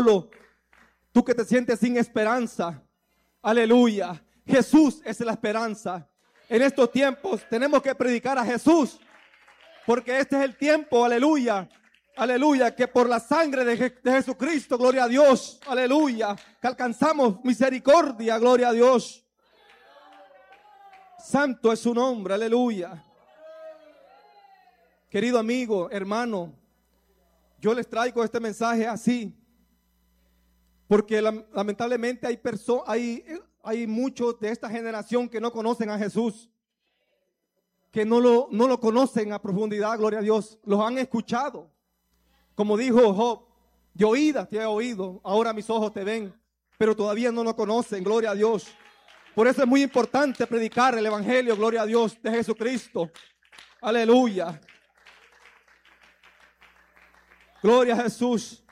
solo, tú que te sientes sin esperanza, aleluya, Jesús es la esperanza. En estos tiempos tenemos que predicar a Jesús, porque este es el tiempo, aleluya, aleluya, que por la sangre de Jesucristo, gloria a Dios, aleluya, que alcanzamos misericordia, gloria a Dios. Santo es su nombre, aleluya. Querido amigo, hermano, yo les traigo este mensaje así, porque lamentablemente hay muchos de esta generación que no conocen a Jesús, que no lo conocen a profundidad, gloria a Dios. Los han escuchado, como dijo Job, de oídas te he oído, ahora mis ojos te ven, pero todavía no lo conocen, gloria a Dios. Por eso es muy importante predicar el evangelio, gloria a Dios, de Jesucristo, aleluya. Gloria a Jesús.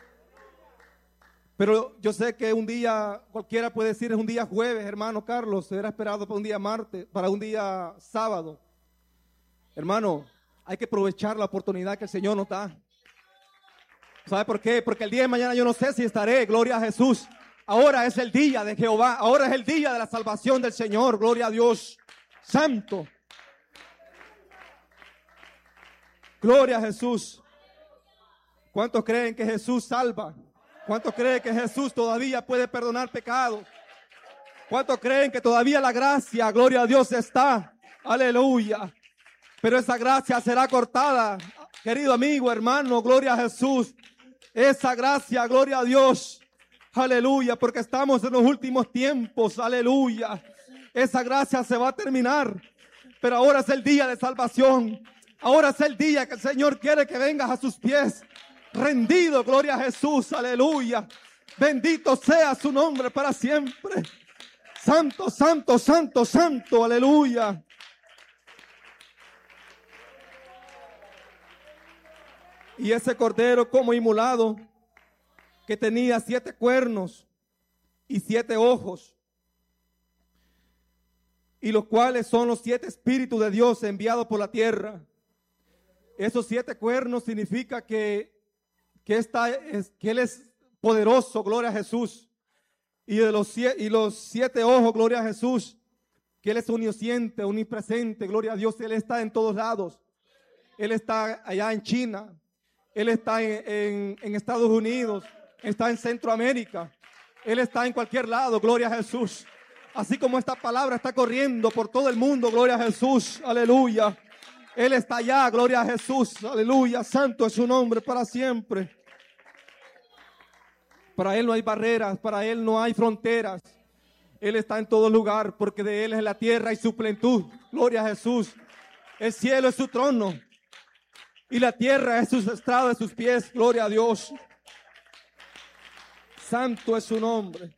Pero yo sé que un día, cualquiera puede decir, es un día jueves, hermano Carlos, se era esperado para un día martes, para un día sábado. Hermano, hay que aprovechar la oportunidad que el Señor nos da. ¿Sabe por qué? Porque el día de mañana yo no sé si estaré, gloria a Jesús. Ahora es el día de Jehová, ahora es el día de la salvación del Señor, gloria a Dios. Santo. Gloria a Jesús. ¿Cuántos creen que Jesús salva? ¿Cuántos creen que Jesús todavía puede perdonar pecados? ¿Cuántos creen que todavía la gracia, gloria a Dios, está? Aleluya. Pero esa gracia será cortada, querido amigo, hermano, gloria a Jesús. Esa gracia, gloria a Dios. Aleluya, porque estamos en los últimos tiempos, aleluya. Esa gracia se va a terminar, pero ahora es el día de salvación. Ahora es el día que el Señor quiere que vengas a sus pies. Rendido, gloria a Jesús, aleluya. Bendito sea su nombre para siempre. Santo, santo, santo, santo, aleluya. Y ese cordero como inmolado, que tenía 7 cuernos y 7 ojos, y los cuales son los 7 espíritus de Dios enviados por la tierra. Esos 7 cuernos significa que Él es poderoso, gloria a Jesús. Y los 7 ojos, gloria a Jesús, que Él es omnisciente, omnipresente, gloria a Dios. Él está en todos lados. Él está allá en China, Él está en Estados Unidos, está en Centroamérica, Él está en cualquier lado, gloria a Jesús. Así como esta palabra está corriendo por todo el mundo, gloria a Jesús, aleluya. Él está allá, gloria a Jesús, aleluya, santo es su nombre para siempre. Para Él no hay barreras, para Él no hay fronteras. Él está en todo lugar, porque de Él es la tierra y su plenitud, gloria a Jesús. El cielo es su trono y la tierra es su estrado de sus pies, gloria a Dios. Santo es su nombre.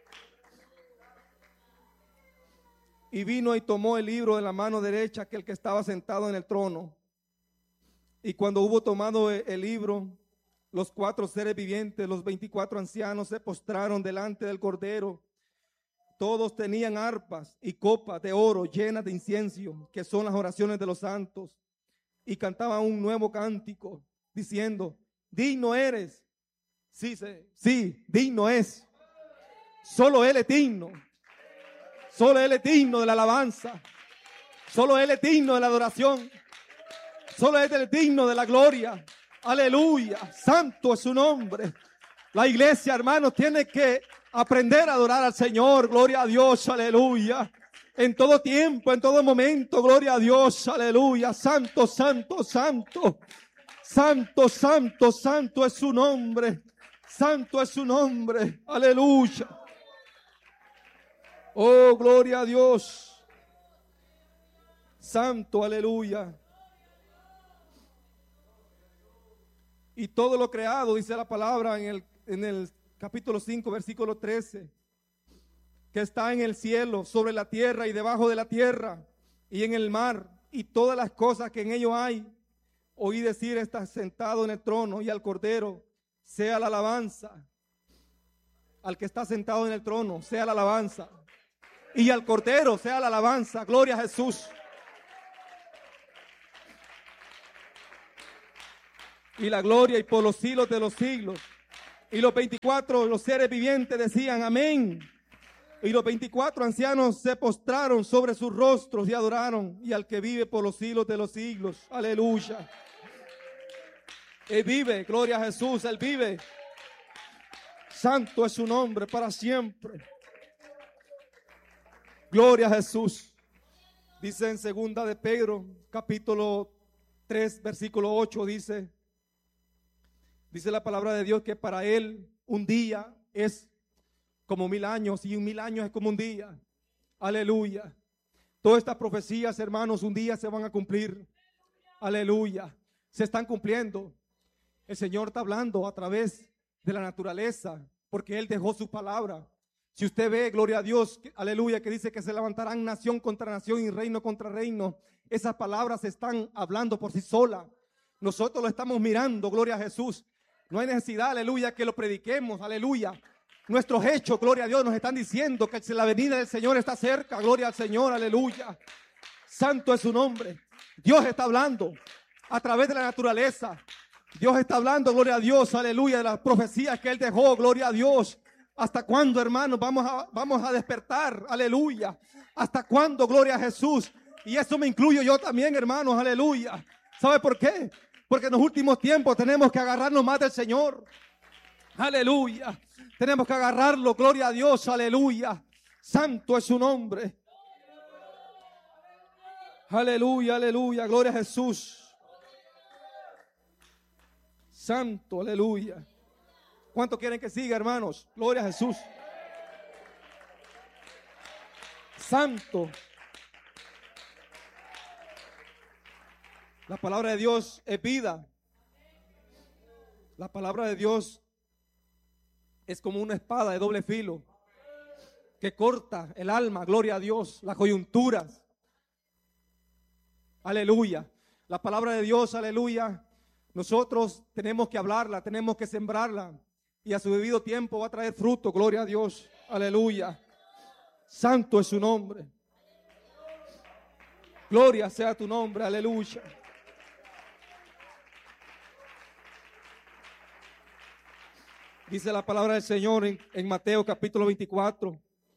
Y vino y tomó el libro de la mano derecha aquel que estaba sentado en el trono. Y cuando hubo tomado el libro, los 4 seres vivientes, los 24 ancianos se postraron delante del Cordero. Todos tenían arpas y copas de oro llenas de incienso, que son las oraciones de los santos. Y cantaban un nuevo cántico, diciendo, digno eres. Sí, digno es. Solo Él es digno. Solo Él es digno de la alabanza. Solo Él es digno de la adoración. Solo Él es digno de la gloria. Aleluya. Santo es su nombre. La iglesia, hermanos, tiene que aprender a adorar al Señor. Gloria a Dios. Aleluya. En todo tiempo, en todo momento. Gloria a Dios. Aleluya. Santo, santo, santo. Santo, santo, santo es su nombre. Santo es su nombre. Aleluya. Oh, gloria a Dios. Santo, aleluya. Y todo lo creado, dice la palabra en el capítulo 5, versículo 13, que está en el cielo, sobre la tierra y debajo de la tierra, y en el mar, y todas las cosas que en ello hay. Oí decir, está sentado en el trono, y al Cordero sea la alabanza. Al que está sentado en el trono, sea la alabanza. Y al Cordero sea la alabanza. Gloria a Jesús. Y la gloria y por los siglos de los siglos. Y los 24, los seres vivientes decían amén. Y los 24 ancianos se postraron sobre sus rostros y adoraron. Y al que vive por los siglos de los siglos. Aleluya. Él vive, gloria a Jesús, Él vive. Santo es su nombre para siempre. Gloria a Jesús. Dice en segunda de Pedro, capítulo 3, versículo 8, dice la palabra de Dios que para Él un día es como 1000 años y 1000 años es como un día. Aleluya. Todas estas profecías, hermanos, un día se van a cumplir. Aleluya. Se están cumpliendo. El Señor está hablando a través de la naturaleza, porque Él dejó su palabra. Si usted ve, gloria a Dios, aleluya, que dice que se levantarán nación contra nación y reino contra reino, esas palabras están hablando por sí solas. Nosotros lo estamos mirando, gloria a Jesús. No hay necesidad, aleluya, que lo prediquemos, aleluya. Nuestros hechos, gloria a Dios, nos están diciendo que la venida del Señor está cerca, gloria al Señor, aleluya. Santo es su nombre. Dios está hablando a través de la naturaleza. Dios está hablando, gloria a Dios, aleluya, de las profecías que Él dejó, gloria a Dios. ¿Hasta cuándo, hermanos, vamos a despertar? Aleluya. ¿Hasta cuándo, gloria a Jesús? Y eso me incluyo yo también, hermanos, aleluya. ¿Sabe por qué? Porque en los últimos tiempos tenemos que agarrarnos más del Señor. Aleluya. Tenemos que agarrarlo, gloria a Dios, aleluya. Santo es su nombre. Aleluya, aleluya, gloria a Jesús. Santo, aleluya. ¿Cuánto quieren que siga, hermanos? Gloria a Jesús. Santo. La palabra de Dios es vida. La palabra de Dios es como una espada de doble filo que corta el alma, gloria a Dios, las coyunturas. Aleluya. La palabra de Dios, aleluya. Nosotros tenemos que hablarla, tenemos que sembrarla. Y a su debido tiempo va a traer fruto, gloria a Dios. Aleluya. Santo es su nombre. Gloria sea tu nombre, aleluya. Dice la palabra del Señor en Mateo capítulo 24.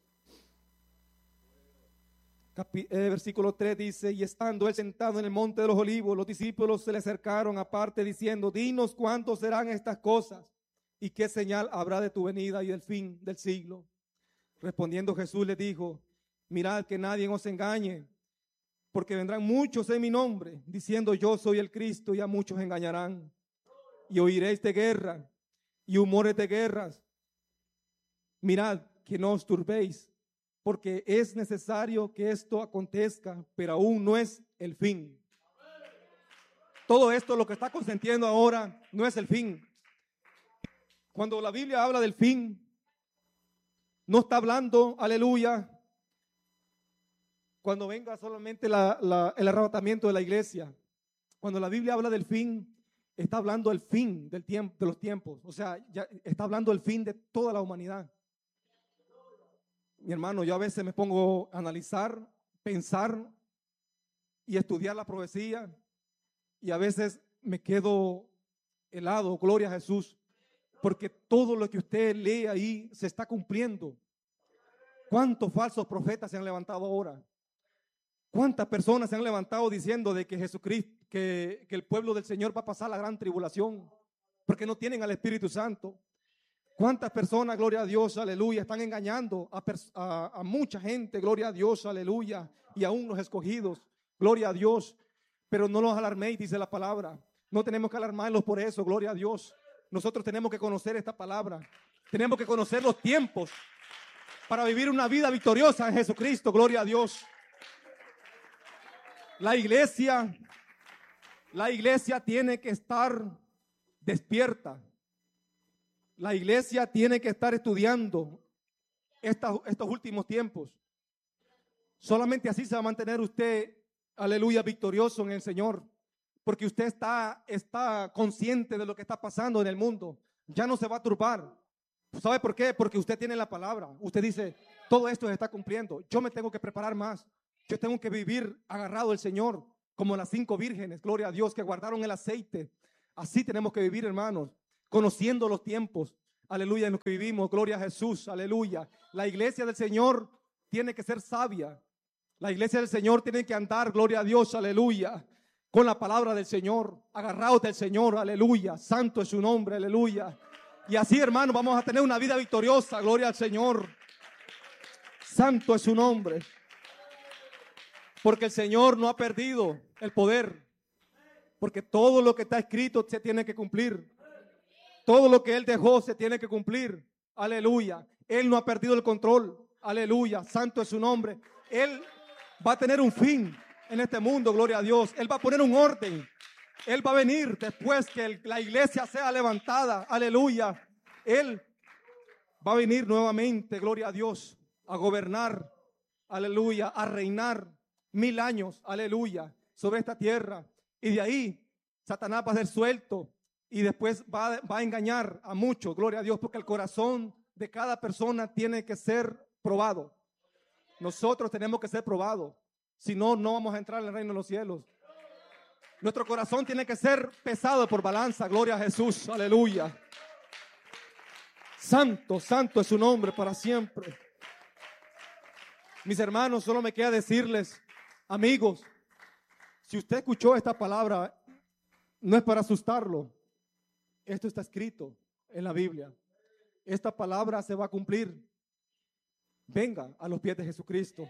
Versículo 3 dice, y estando él sentado en el monte de los olivos, los discípulos se le acercaron aparte diciendo, dinos cuántos serán estas cosas y qué señal habrá de tu venida y del fin del siglo. Respondiendo Jesús les dijo, mirad que nadie os engañe, porque vendrán muchos en mi nombre, diciendo yo soy el Cristo, y a muchos engañarán. Y oiréis de guerra y humores de guerras. Mirad que no os turbéis, porque es necesario que esto acontezca, pero aún no es el fin. Todo esto, lo que está consentiendo ahora, no es el fin. Cuando la Biblia habla del fin, no está hablando, aleluya, cuando venga solamente el arrebatamiento de la iglesia. Cuando la Biblia habla del fin, está hablando del fin del tiempo, de los tiempos. O sea, ya está hablando del fin de toda la humanidad. Mi hermano, yo a veces me pongo a analizar, pensar y estudiar la profecía, y a veces me quedo helado, gloria a Jesús, porque todo lo que usted lee ahí se está cumpliendo. ¿Cuántos falsos profetas se han levantado ahora? ¿Cuántas personas se han levantado diciendo de que Jesucristo, que el pueblo del Señor va a pasar la gran tribulación porque no tienen al Espíritu Santo? ¿Cuántas personas, gloria a Dios, aleluya, están engañando a mucha gente, gloria a Dios, aleluya, y aún los escogidos, gloria a Dios? Pero no los alarméis, dice la palabra. No tenemos que alarmarlos por eso, gloria a Dios. Nosotros tenemos que conocer esta palabra. Tenemos que conocer los tiempos para vivir una vida victoriosa en Jesucristo, gloria a Dios. La iglesia tiene que estar despierta. La iglesia tiene que estar estudiando estos últimos tiempos. Solamente así se va a mantener usted, aleluya, victorioso en el Señor. Porque usted está consciente de lo que está pasando en el mundo. Ya no se va a turbar. ¿Sabe por qué? Porque usted tiene la palabra. Usted dice, todo esto se está cumpliendo. Yo me tengo que preparar más. Yo tengo que vivir agarrado al Señor, como las 5 vírgenes, gloria a Dios, que guardaron el aceite. Así tenemos que vivir, hermanos, conociendo los tiempos. aleluya, en lo que vivimos, gloria a Jesús, aleluya. La iglesia del Señor tiene que ser sabia. La iglesia del Señor tiene que andar, gloria a Dios, aleluya, con la palabra del Señor, agarrados del Señor, aleluya. Santo es su nombre, aleluya. Y así, hermanos, vamos a tener una vida victoriosa, gloria al Señor. Santo es su nombre. Porque el Señor no ha perdido el poder. Porque todo lo que está escrito se tiene que cumplir. Todo lo que Él dejó se tiene que cumplir. Aleluya. Él no ha perdido el control. Aleluya. Santo es su nombre. Él va a tener un fin en este mundo, gloria a Dios. Él va a poner un orden. Él va a venir después que la iglesia sea levantada. Aleluya. Él va a venir nuevamente, gloria a Dios, a gobernar. Aleluya. A reinar 1000 años. Aleluya. Sobre esta tierra. Y de ahí Satanás va a ser suelto. Y después va a engañar a muchos, gloria a Dios, porque el corazón de cada persona tiene que ser probado. Nosotros tenemos que ser probados. Si no, no vamos a entrar en el reino de los cielos. Nuestro corazón tiene que ser pesado por balanza, gloria a Jesús, aleluya. Santo, santo es su nombre para siempre. Mis hermanos, solo me queda decirles, amigos, si usted escuchó esta palabra, no es para asustarlo. Esto está escrito en la Biblia. Esta palabra se va a cumplir. Venga a los pies de Jesucristo.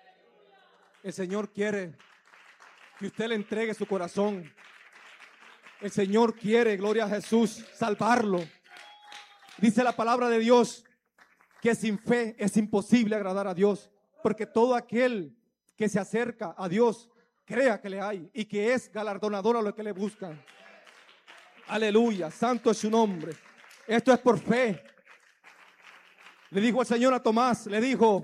El Señor quiere que usted le entregue su corazón. El Señor quiere, gloria a Jesús, salvarlo. Dice la palabra de Dios que sin fe es imposible agradar a Dios, porque todo aquel que se acerca a Dios crea que le hay y que es galardonador a los que le buscan. Aleluya, santo es su nombre. Esto es por fe. Le dijo el Señor a Tomás, le dijo,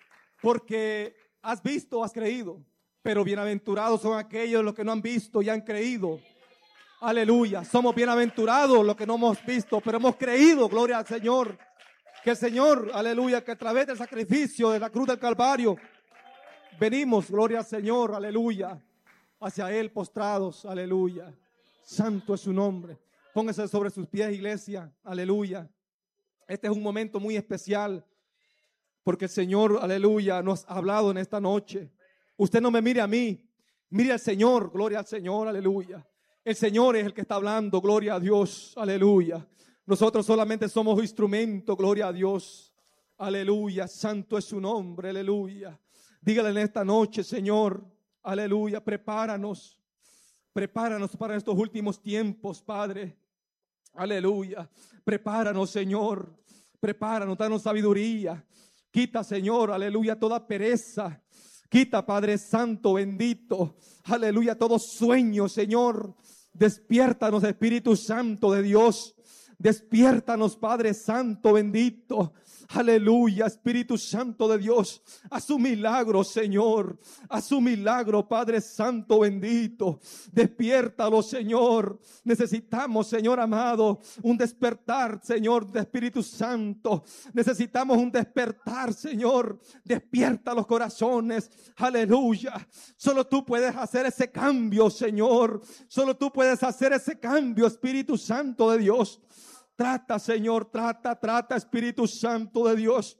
porque has visto, has creído, pero bienaventurados son aquellos los que no han visto y han creído. Aleluya, somos bienaventurados los que no hemos visto, pero hemos creído, gloria al Señor. Que el Señor, aleluya, que a través del sacrificio de la cruz del Calvario, venimos, gloria al Señor, aleluya, hacia Él postrados, aleluya. Santo es su nombre. Póngase sobre sus pies, iglesia, aleluya. Este es un momento muy especial porque el Señor, aleluya, nos ha hablado en esta noche. Usted no me mire a mí, mire al Señor, gloria al Señor, aleluya. El Señor es el que está hablando, gloria a Dios, aleluya. Nosotros solamente somos instrumentos, gloria a Dios, aleluya. Santo es su nombre, aleluya. Dígale en esta noche, Señor, aleluya, prepáranos. Prepáranos para estos últimos tiempos, Padre. Aleluya. Prepáranos, Señor. Prepáranos, danos sabiduría. Quita, Señor, aleluya, toda pereza. Quita, Padre Santo, bendito. Aleluya, todo sueño, Señor. Despiértanos, Espíritu Santo de Dios. Despiértanos, Padre Santo, bendito. Aleluya, Espíritu Santo de Dios. Haz su milagro, Señor. Haz su milagro, Padre Santo, bendito. Despiértalo, Señor. Necesitamos, Señor amado, un despertar, Señor, de Espíritu Santo. Necesitamos un despertar, Señor. Despierta los corazones. Aleluya. Solo tú puedes hacer ese cambio, Señor. Solo tú puedes hacer ese cambio, Espíritu Santo de Dios. Trata, Señor, trata, Espíritu Santo de Dios.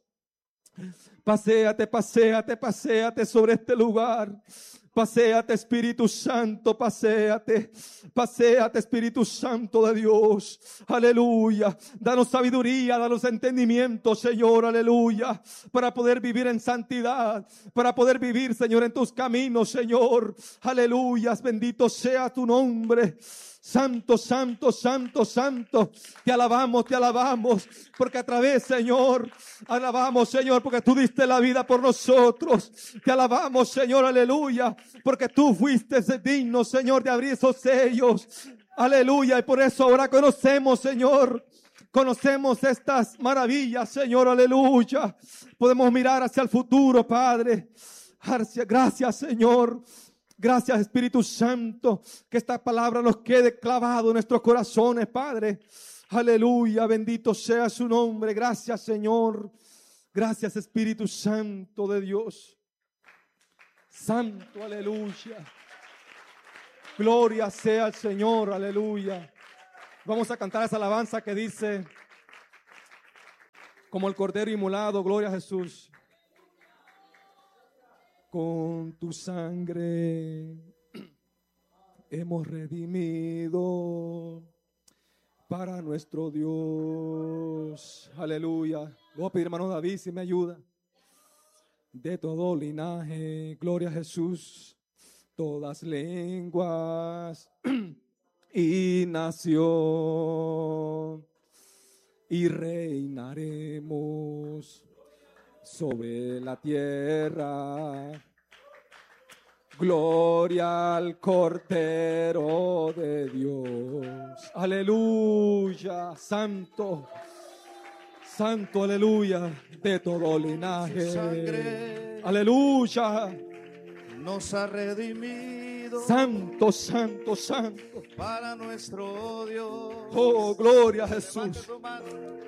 Paséate, paséate, paséate sobre este lugar. Paséate, Espíritu Santo, paséate. Paséate, Espíritu Santo de Dios. Aleluya. Danos sabiduría, danos entendimiento, Señor, aleluya. Para poder vivir en santidad. Para poder vivir, Señor, en tus caminos, Señor. Aleluya. Bendito sea tu nombre. Santo, santo, santo, santo. Te alabamos, porque a través, Señor, alabamos, Señor, porque tú diste la vida por nosotros. Te alabamos, Señor, aleluya, porque tú fuiste digno, Señor, de abrir esos sellos. Aleluya, y por eso ahora conocemos, Señor, conocemos estas maravillas, Señor, aleluya. Podemos mirar hacia el futuro, Padre. Gracias, Señor. Gracias, Espíritu Santo, que esta palabra nos quede clavado en nuestros corazones, Padre. Aleluya, bendito sea su nombre. Gracias, Señor. Gracias, Espíritu Santo de Dios. Santo, aleluya. Gloria sea al Señor, aleluya. Vamos a cantar esa alabanza que dice: como el cordero inmolado, gloria a Jesús. Con tu sangre hemos redimido para nuestro Dios. Aleluya. Voy a pedir, hermano David, si me ayuda. De todo linaje, gloria a Jesús, todas lenguas y nación, y reinaremos sobre la tierra. Gloria al Cordero de Dios. Aleluya, santo, santo, aleluya, de todo linaje. Sangre Aleluya. nos ha redimido. Santo, santo, santo. Para nuestro Dios. Oh, gloria a Jesús. Levante tu mano.